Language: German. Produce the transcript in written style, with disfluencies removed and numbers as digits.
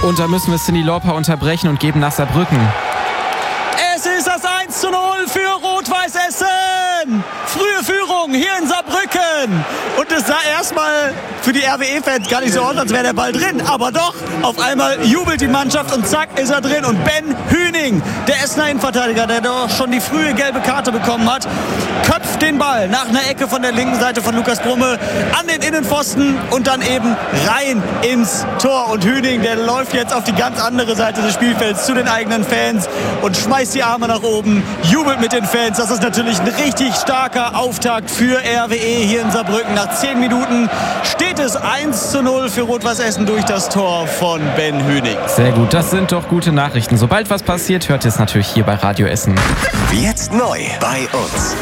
Und da müssen wir Cyndi Lauper unterbrechen und geben nach Saarbrücken. Es ist das 1:0 für Rot-Weiß Essen. Frühe Führung hier in Saarbrücken. Und es sah erstmal für die RWE-Fans gar nicht so aus, als wäre der Ball drin. Aber doch, auf einmal jubelt die Mannschaft und zack, ist er drin. Und Ben Hüning, der Essener Innenverteidiger, der doch schon die frühe gelbe Karte bekommen hat, köpft den Ball nach einer Ecke von der linken Seite von Lukas Brumme an den Innenpfosten und dann eben rein ins Tor. Und Hüning, der läuft jetzt auf die ganz andere Seite des Spielfelds zu den eigenen Fans und schmeißt die Arme nach oben, jubelt mit den Fans. Das ist natürlich ein richtig starker Auftakt für RWE hier in Saarbrücken. Nach 10 Minuten steht es 1:0 für Rot-Weiß Essen durch das Tor von Ben Hüning. Sehr gut, das sind doch gute Nachrichten. Sobald was passiert, hört ihr es natürlich hier bei Radio Essen. Jetzt neu bei uns.